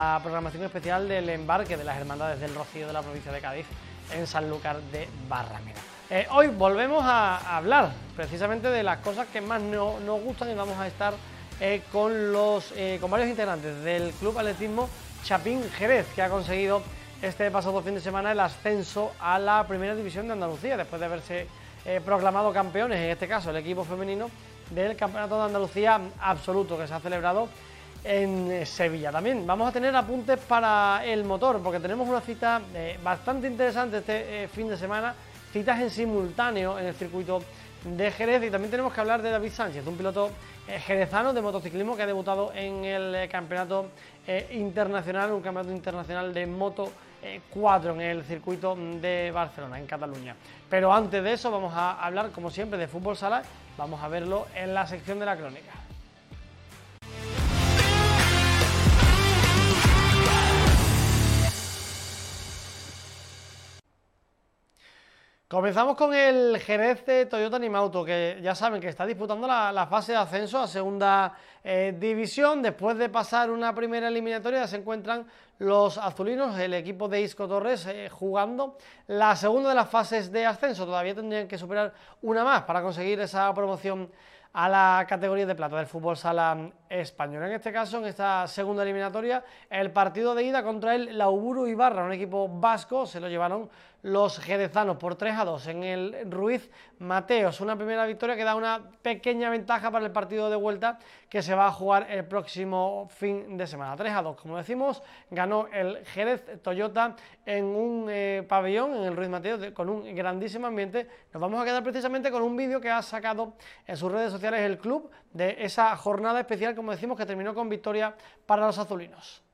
La programación especial del embarque de las Hermandades del Rocío de la provincia de Cádiz en Sanlúcar de Barrameda. Hoy volvemos a hablar precisamente de las cosas que más nos gustan y vamos a estar con varios integrantes del Club Atletismo Chapín Jerez, que ha conseguido este pasado fin de semana el ascenso a la Primera División de Andalucía, después de haberse proclamado campeones, en este caso el equipo femenino, del Campeonato de Andalucía Absoluto, que se ha celebrado en Sevilla. También vamos a tener apuntes para el motor, porque tenemos una cita bastante interesante este fin de semana, citas en simultáneo en el circuito de Jerez, y también tenemos que hablar de David Sánchez, un piloto jerezano de motociclismo que ha debutado en el campeonato internacional, un campeonato internacional de Moto 4 en el circuito de Barcelona, en Cataluña. Pero antes de eso vamos a hablar, como siempre, de fútbol sala. Vamos a verlo en la sección de la crónica. Comenzamos con el Jerez de Toyota Animauto, que ya saben que está disputando la fase de ascenso a segunda división. Después de pasar una primera eliminatoria, se encuentran los azulinos, el equipo de Isco Torres, jugando la segunda de las fases de ascenso. Todavía tendrían que superar una más para conseguir esa promoción a la categoría de plata del fútbol sala español. En este caso, en esta segunda eliminatoria, el partido de ida contra el Lauburu Ibarra, un equipo vasco, se lo llevaron los jerezanos por 3-2 en el Ruiz Mateos. Una primera victoria que da una pequeña ventaja para el partido de vuelta que se va a jugar el próximo fin de semana. 3-2, como decimos, ganó el Jerez Toyota en un pabellón, en el Ruiz Mateos, con un grandísimo ambiente. Nos vamos a quedar precisamente con un vídeo que ha sacado en sus redes sociales el club de esa jornada especial, como decimos, que terminó con victoria para los azulinos.